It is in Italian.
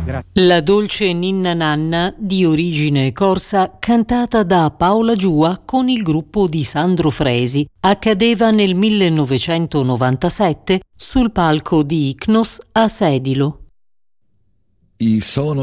La dolce Ninna Nanna, di origine corsa, cantata da Paola Giua con il gruppo di Sandro Fresi, accadeva nel 1997 sul palco di Ichnos a Sedilo. I sono